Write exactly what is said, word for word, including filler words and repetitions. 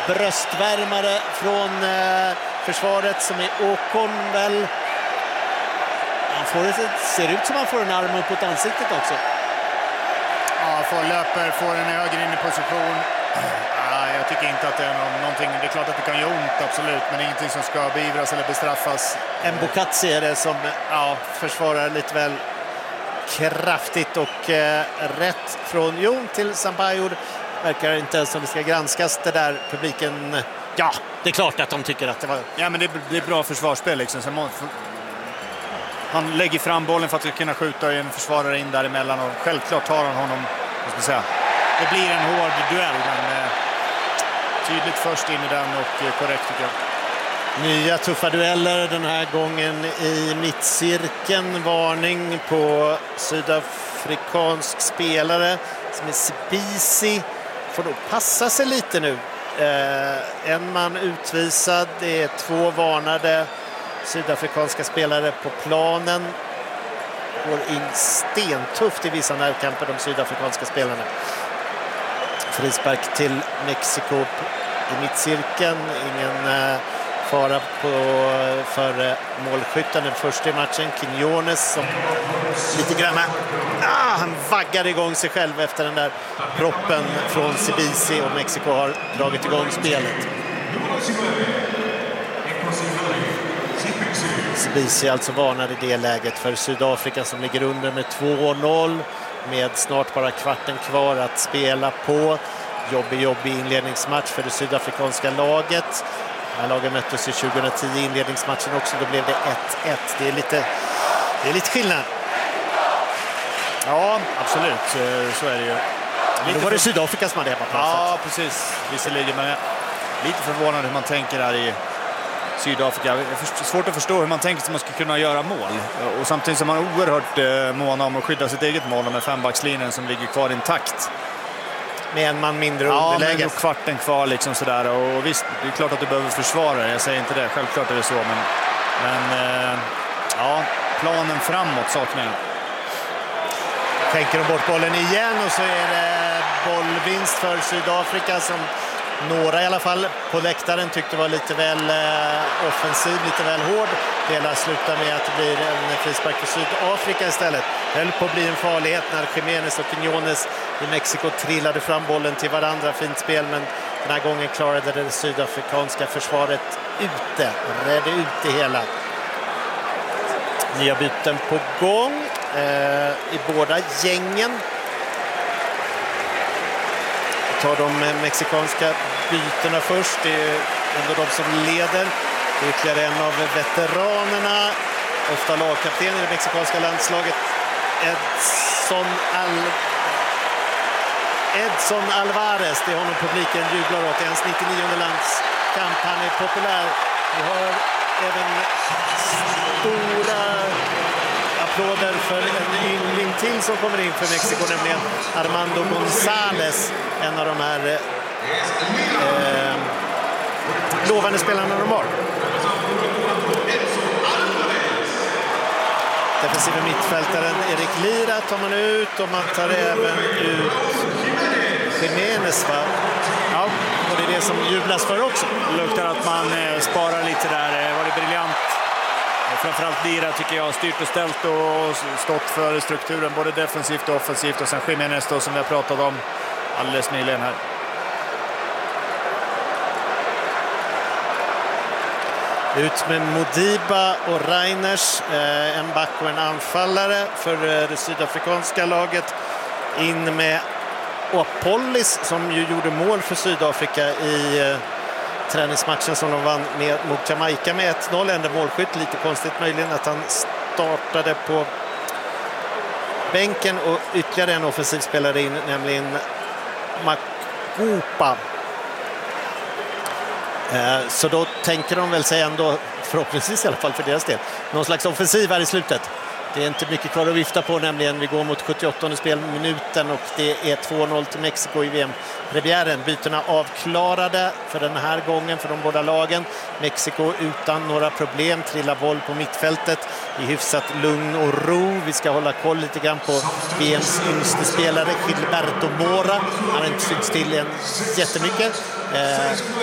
bröstvärmare från eh, försvaret som är Åkon väl. Han får det, ser ut som han får en arm upp på ansiktet också. Ja, får löper, får en höger in i position. Ja, jag tycker inte att det är någon, någonting. Det är klart att det kan göra ont, absolut, men det är ingenting som ska beivras eller bestraffas. Mbokatsi är det som ja, försvarar lite väl kraftigt och eh, rätt från Jon till Sampaio. Verkar inte ens som det ska granskas det där. Publiken, ja, det är klart att de tycker att det var... Ja, men det, det är bra försvarsspel liksom. Så må, för, han lägger fram bollen för att kunna skjuta en försvarare in däremellan och självklart tar han honom, vad ska jag säga. Det blir en hård duell, men eh, tydligt först in i den och eh, korrekt tycker jag. Nya tuffa dueller den här gången i mittcirkeln. Varning på sydafrikansk spelare som är Sibisi. Får då passa sig lite nu. Eh, en man utvisad. Det är två varnade sydafrikanska spelare på planen. Går in stentufft i vissa närkamper, de sydafrikanska spelarna. Frispark till Mexiko i mittcirkeln. Ingen eh, fara på för målskytten den första i matchen. Quinones som lite grann ah, han vaggar igång sig själv efter den där proppen från Sibisi, och Mexiko har dragit igång spelet. Sibisi alltså varnade i det läget för Sydafrika som ligger under med två noll med snart bara kvarten kvar att spela på. Jobbig, jobbig inledningsmatch för det sydafrikanska laget. När lagen möttes i tjugohundratio inledningsmatchen också, då blev det ett ett. Det är lite, det är lite skillnad. Ja, absolut. Så är det ju. Lite då var det Sydafrika som hade hemmaplan. Ja, precis. Visserligen, men lite förvånad hur man tänker här i Sydafrika. Det är svårt att förstå hur man tänker att man ska kunna göra mål. Och samtidigt som man är oerhört eh, måna om att skydda sitt eget mål med fembackslinjen som ligger kvar intakt. Med en man mindre ja, underläge. Ja, kvarten kvar liksom sådär. Och visst, det är klart att du behöver försvara. Jag säger inte det, självklart är det så. Men, men eh, ja, planen framåt saknar jag. Skänker de bort bollen igen och så är det bollvinst för Sydafrika som några i alla fall på läktaren tyckte var lite väl eh, offensiv, lite väl hård. Det hela slutar med att det blir en frispark för Sydafrika istället. Det höll på att bli en farlighet när Jiménez och Quinones i Mexiko trillade fram bollen till varandra. Fint spel, men den här gången klarade det sydafrikanska försvaret ute. Redde ut det hela. Nya byten på gång eh, i båda gängen. Tar de mexikanska bytena först. Det är ändå de som leder. Det är ytterligare en av veteranerna. Ofta lagkapten i det mexikanska landslaget. Edson, Al... Edson Alvarez. Det är honom publiken jublar åt. Det är hans nittionionde landskamp. Han är populär. Vi har även stora applåder för en yngling till som kommer in för Mexiko, nämligen Armando González, en av de här eh, lovande spelarna de har. Defensiva mittfältaren Erik Lira tar man ut, och man tar även ut Jiménez, va? Ja, och det är det som jublas för också. Det luktar att man eh, sparar lite där. Var det briljant? Framförallt Lira tycker jag har styrt och ställt och stått för strukturen både defensivt och offensivt, och sen Jiménez då, som vi har pratat om alldeles nyligen här. Ut med Modiba och Reiners, eh, en back och en anfallare för eh, det sydafrikanska laget. In med Apollis som ju gjorde mål för Sydafrika i eh, träningsmatchen som de vann med, mot Jamaica med ett noll. Enda målskytt, lite konstigt möjligen att han startade på bänken, och ytterligare en offensiv spelare in, nämligen Makupa. Så då tänker de väl sig ändå, förhoppningsvis i alla fall för deras del, någon slags offensiv här i slutet. Det är inte mycket kvar att vifta på, nämligen vi går mot sjuttioåttonde spelminuten och det är två noll till Mexiko i V M-premiären. Bytena avklarade för den här gången för de båda lagen. Mexiko utan några problem trillar boll på mittfältet i hyfsat lugn och ro. Vi ska hålla koll lite grann på V M:s yngste spelare Gilberto Mora. Han har inte synts till än jättemycket. Eh,